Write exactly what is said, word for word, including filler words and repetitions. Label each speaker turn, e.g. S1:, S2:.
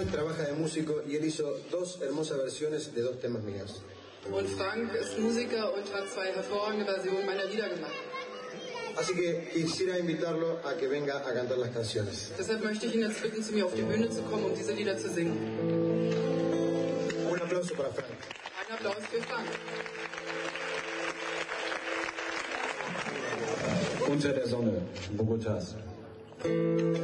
S1: trabaja de músico y él hizo dos hermosas versiones de dos temas míos.
S2: Und Frank ist Musiker und hat zwei hervorragende Versionen meiner Lieder gemacht.
S1: Así que quisiera invitarlo a que venga a cantar las canciones.
S2: Deshalb möchte ich ihn jetzt bitten, zu mir auf die Bühne zu kommen, um diese Lieder zu singen.
S1: Un aplauso para Frank.
S2: Ein Applaus für Frank.
S3: Unter der Sonne, Bogotás.